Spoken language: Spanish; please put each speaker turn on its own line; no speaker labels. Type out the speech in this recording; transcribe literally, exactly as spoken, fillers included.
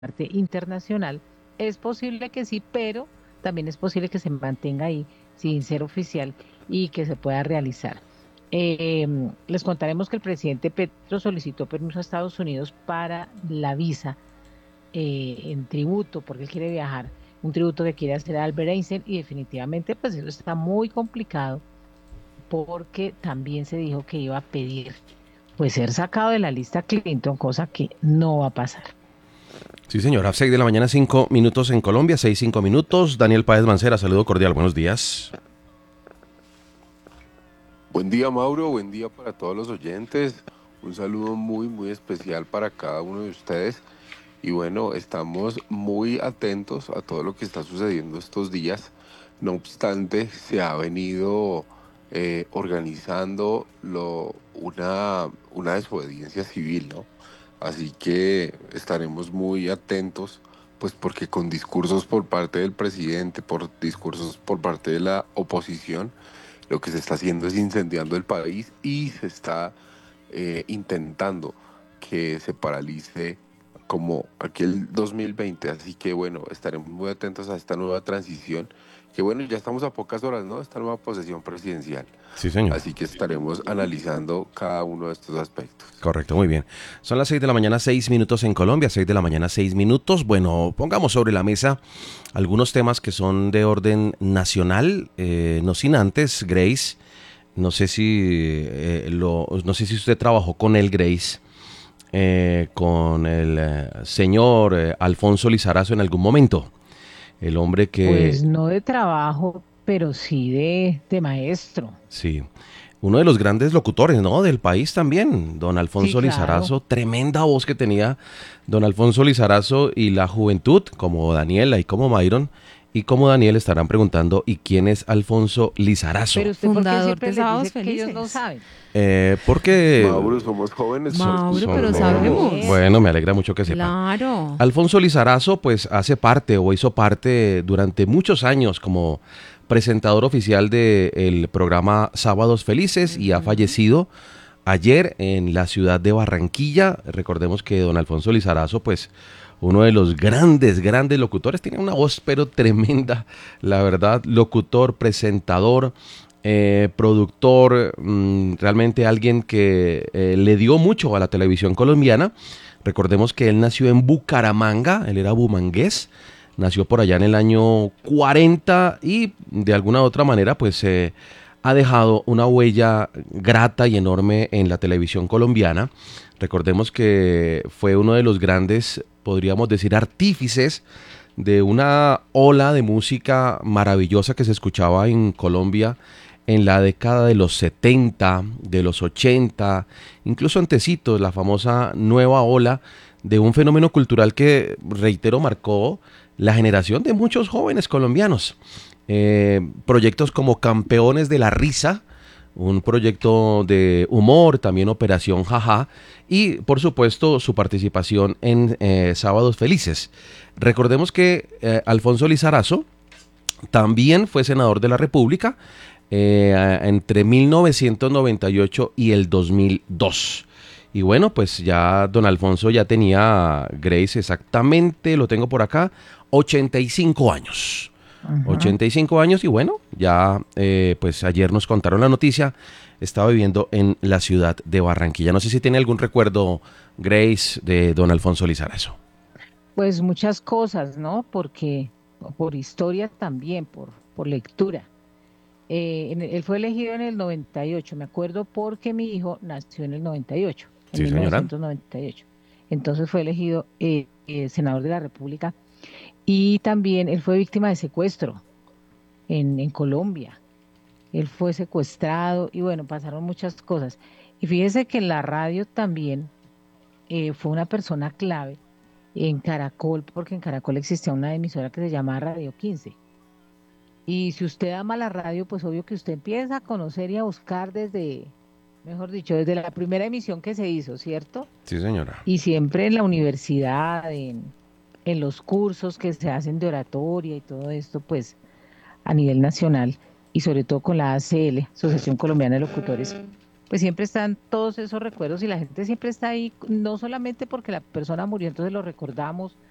parte internacional. Es posible que sí, pero también es posible que se mantenga ahí sin ser oficial y que se pueda realizar. Eh, Les contaremos que el presidente Petro solicitó permiso a Estados Unidos para la visa eh, en tributo, porque él quiere viajar, un tributo que quiere hacer a Albert Einstein y definitivamente pues eso está muy complicado porque también se dijo que iba a pedir pues ser sacado de la lista Clinton, cosa que no va a pasar.
Sí, señora. Seis de la mañana, cinco minutos en Colombia, seis, cinco minutos. Daniel Páez Mancera, saludo cordial, buenos días.
Buen día, Mauro, buen día para todos los oyentes. Un saludo muy, muy especial para cada uno de ustedes. Y bueno, estamos muy atentos a todo lo que está sucediendo estos días. No obstante, se ha venido eh, organizando lo, una, una desobediencia civil, ¿no? Así que estaremos muy atentos, pues porque con discursos por parte del presidente, por discursos por parte de la oposición, lo que se está haciendo es incendiando el país y se está eh, intentando que se paralice como aquel dos mil veinte. Así que bueno, estaremos muy atentos a esta nueva transición, que bueno, ya estamos a pocas horas, ¿no? Esta nueva posesión presidencial.
Sí, señor.
Así que estaremos analizando cada uno de estos aspectos.
Correcto, muy bien. Son las seis de la mañana, seis minutos en Colombia, seis de la mañana, seis minutos. Bueno, pongamos sobre la mesa algunos temas que son de orden nacional, eh, no sin antes, Grace. No sé si eh, lo, no sé si usted trabajó con él, Grace, eh, con el eh, señor eh, Alfonso Lizarazo en algún momento. El hombre que,
Pues no de trabajo, pero sí de, de maestro.
sí, uno de los grandes locutores, ¿no? Del país también, don
Sí,
Alfonso
claro.
Lizarazo, tremenda voz que tenía don Alfonso Lizarazo y la juventud, como Daniela y como Myron, y como Daniel estarán preguntando, ¿y quién es Alfonso
Pero
Lizarazo?
usted, ¿por qué
Fundador
siempre
de
les
Sábados
dice que ellos no
Felices.
saben?
Eh, porque
Mauro, somos jóvenes, somos
Mauro, pero
son,
cultos.
oh,
sabemos.
Bien.
bueno, me alegra mucho que sepan.
Claro.
Alfonso Lizarazo, pues hace parte o hizo parte durante muchos años como presentador oficial del programa Sábados Felices y ha
Ujú.
fallecido ayer en la ciudad de Barranquilla. Recordemos que don Alfonso Lizarazo, pues uno de los grandes, grandes locutores, tiene una voz pero tremenda, la verdad, locutor, presentador, eh, productor, mmm, realmente alguien que eh, le dio mucho a la televisión colombiana. Recordemos que él nació en Bucaramanga, él era bumangués, nació por allá en el año cuarenta y de alguna u otra manera pues eh, ha dejado una huella grata y enorme en la televisión colombiana. Recordemos que fue uno de los grandes, podríamos decir, artífices de una ola de música maravillosa que se escuchaba en Colombia en la década de los setenta, de los ochenta, incluso antecitos, la famosa nueva ola de un fenómeno cultural que, reitero, marcó la generación de muchos jóvenes colombianos. Eh, proyectos como Campeones de la Risa, un proyecto de humor, también Operación Jaja, y por supuesto su participación en eh, Sábados Felices. Recordemos que eh, Alfonso Lizarazo también fue senador de la República eh, entre mil novecientos noventa y ocho y el dos mil dos. Y bueno, pues ya don Alfonso ya tenía, Grace, exactamente, lo tengo por acá, ochenta y cinco años.
Ajá.
ochenta y cinco años y bueno, ya eh, pues ayer nos contaron la noticia, estaba viviendo en la ciudad de Barranquilla. No sé si tiene algún recuerdo, Grace, de don Alfonso Lizarazo.
Pues muchas cosas, ¿no? Porque por historia también, por, por lectura. Eh, en el- él fue elegido en el noventa y ocho, me acuerdo porque mi hijo nació en el noventa y ocho, en
Sí, señora.
mil novecientos noventa y ocho. Entonces fue elegido eh, eh, senador de la República y también él fue víctima de secuestro en, en Colombia. Él fue secuestrado y bueno, pasaron muchas cosas. Y fíjese que en la radio también eh, fue una persona clave en Caracol, porque en Caracol existía una emisora que se llamaba Radio quince. Y si usted ama la radio, pues obvio que usted empieza a conocer y a buscar desde, mejor dicho, desde la primera emisión que se hizo, ¿cierto?
Sí, señora.
Y siempre en la universidad, en, en los cursos que se hacen de oratoria y todo esto, pues a nivel nacional y sobre todo con la A C L, Asociación Colombiana de Locutores, pues siempre están todos esos recuerdos y la gente siempre está ahí, no solamente porque la persona murió, entonces lo recordamos,